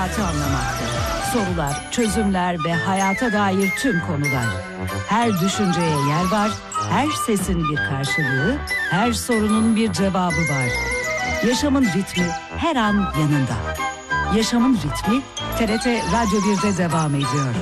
hayatı anlamaktır. Sorular, çözümler ve hayata dair tüm konular. Her düşünceye yer var, her sesin bir karşılığı, her sorunun bir cevabı var. Yaşamın ritmi her an yanında. Yaşamın ritmi TRT Radyo 1'de devam ediyor.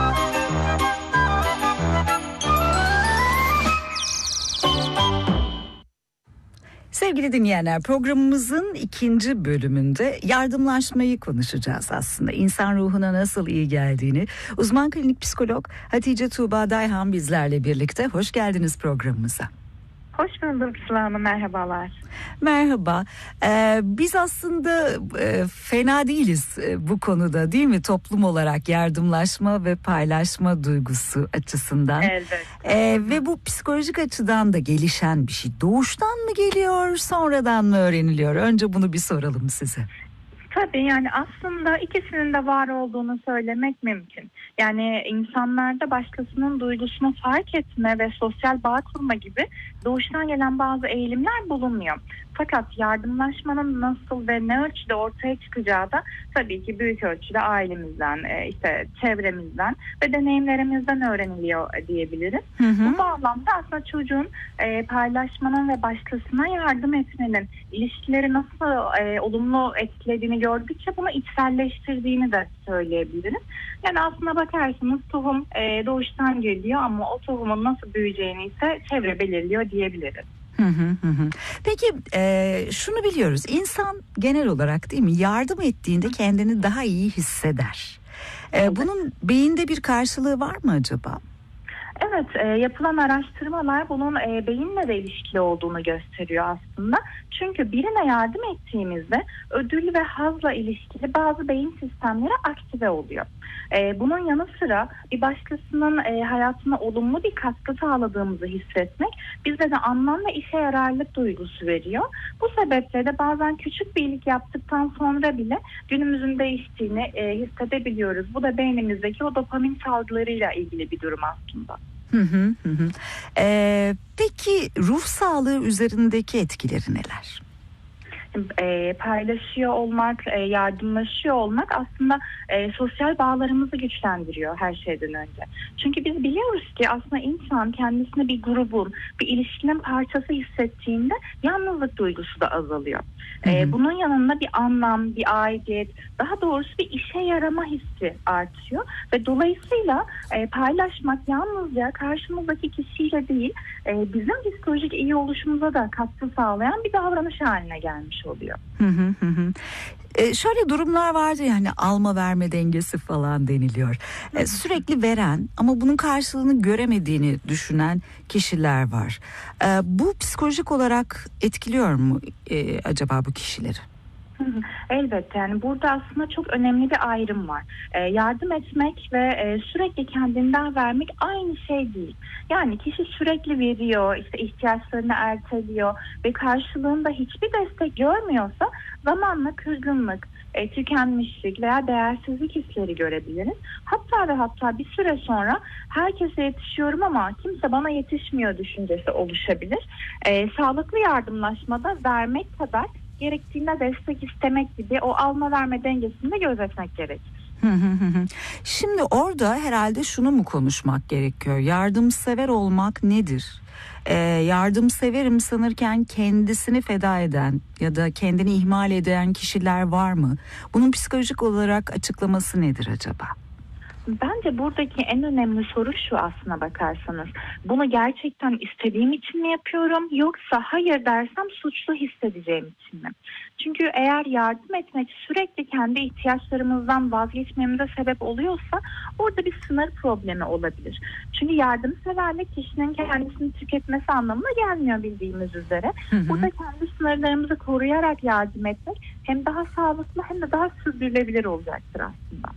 Sevgili dinleyenler, programımızın ikinci bölümünde yardımlaşmayı konuşacağız aslında. İnsan ruhuna nasıl iyi geldiğini. Uzman klinik psikolog Hatice Tuğba Dayhan bizlerle birlikte. Hoş geldiniz programımıza. Hoş bulduk Sıla Hanım, merhabalar. Merhaba. Biz aslında fena değiliz bu konuda, değil mi? Toplum olarak yardımlaşma ve paylaşma duygusu açısından. Evet. Ve bu psikolojik açıdan da gelişen bir şey. Doğuştan mı geliyor, sonradan mı öğreniliyor? Önce bunu bir soralım size. Tabii, yani aslında ikisinin de var olduğunu söylemek mümkün. Yani insanlarda başkasının duygusunu fark etme ve sosyal bağ kurma gibi doğuştan gelen bazı eğilimler bulunmuyor. Fakat yardımlaşmanın nasıl ve ne ölçüde ortaya çıkacağı da tabii ki büyük ölçüde ailemizden, işte çevremizden ve deneyimlerimizden öğreniliyor diyebiliriz. Bu bağlamda aslında çocuğun paylaşmanın ve başkasına yardım etmenin ilişkileri nasıl olumlu etkilediğini gördükçe bunu içselleştirdiğini de söyleyebiliriz. Yani aslına bakarsanız tohum doğuştan geliyor ama o tohumun nasıl büyüyeceğini ise çevre belirliyor diyebiliriz. Peki şunu biliyoruz, insan genel olarak, değil mi, yardım ettiğinde kendini daha iyi hisseder. Bunun beyinde bir karşılığı var mı acaba? Evet, yapılan araştırmalar bunun beyinle de ilişkili olduğunu gösteriyor aslında. Çünkü birine yardım ettiğimizde ödül ve hazla ilişkili bazı beyin sistemleri aktive oluyor. Bunun yanı sıra bir başkasının hayatına olumlu bir katkı sağladığımızı hissetmek bize de anlam ve işe yararlık duygusu veriyor. Bu sebeple de bazen küçük bir iyilik yaptıktan sonra bile günümüzün değiştiğini hissedebiliyoruz. Bu da beynimizdeki o dopamin salgılarıyla ilgili bir durum aslında. Peki ruh sağlığı üzerindeki etkileri neler? Paylaşıyor olmak, yardımlaşıyor olmak aslında sosyal bağlarımızı güçlendiriyor her şeyden önce. Çünkü biz biliyoruz ki aslında insan kendisini bir grubun, bir ilişkinin parçası hissettiğinde yalnızlık duygusu da azalıyor. Bunun yanında bir anlam, bir aidiyet, daha doğrusu bir işe yarama hissi artıyor ve dolayısıyla paylaşmak yalnızca karşımızdaki kişiyle değil, bizim psikolojik iyi oluşumuza da katkı sağlayan bir davranış haline gelmiş oluyor. Şöyle durumlar vardı, yani alma verme dengesi falan deniliyor. Sürekli veren ama bunun karşılığını göremediğini düşünen kişiler var. Bu psikolojik olarak etkiliyor mu acaba bu kişileri? Elbette, yani burada aslında çok önemli bir ayrım var. Yardım etmek ve sürekli kendinden vermek aynı şey değil. Yani kişi sürekli veriyor, işte ihtiyaçlarını erteliyor ve karşılığında hiçbir destek görmüyorsa zamanla kırgınlık, tükenmişlik veya değersizlik hisleri görebiliriz. Hatta ve hatta bir süre sonra herkese yetişiyorum ama kimse bana yetişmiyor düşüncesi oluşabilir. Sağlıklı yardımlaşmada vermek kadar gerektiğinde destek istemek gibi o alma verme dengesini de gözetmek gerekir. Şimdi orada herhalde şunu mu konuşmak gerekiyor? Yardımsever olmak nedir? Yardımseverim sanırken kendisini feda eden ya da kendini ihmal eden kişiler var mı? Bunun psikolojik olarak açıklaması nedir acaba? Bence buradaki en önemli soru şu, aslına bakarsanız. Bunu gerçekten istediğim için mi yapıyorum, yoksa hayır dersem suçlu hissedeceğim için mi? Çünkü eğer yardım etmek sürekli kendi ihtiyaçlarımızdan vazgeçmemize sebep oluyorsa orada bir sınır problemi olabilir. Çünkü yardımseverlik kişinin kendisini tüketmesi anlamına gelmiyor bildiğimiz üzere. Burada kendi sınırlarımızı koruyarak yardım etmek hem daha sağlıklı hem de daha sürdürülebilir olacaktır aslında.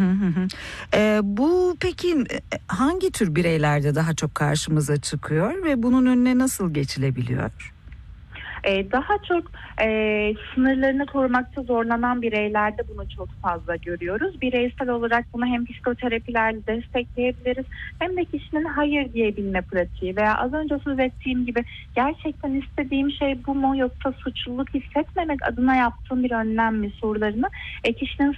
Bu peki hangi tür bireylerde daha çok karşımıza çıkıyor ve bunun önüne nasıl geçilebiliyor? Daha çok sınırlarını korumakta zorlanan bireylerde bunu çok fazla görüyoruz. Bireysel olarak bunu hem psikoterapilerle destekleyebiliriz hem de kişinin hayır diyebilme pratiği veya az önce söz ettiğim gibi gerçekten istediğim şey bu mu yoksa suçluluk hissetmemek adına yaptığım bir önlem mi sorularını kişinin